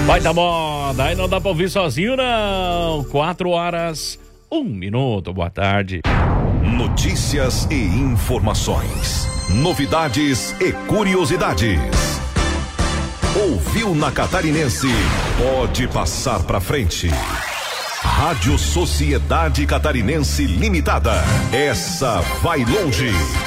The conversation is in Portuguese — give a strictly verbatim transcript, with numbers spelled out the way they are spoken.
Vai da moda, aí não dá pra ouvir sozinho não. Quatro horas, um minuto, boa tarde. Notícias e informações, novidades e curiosidades. Ouviu na Catarinense, pode passar pra frente. Rádio Sociedade Catarinense Limitada, essa vai longe.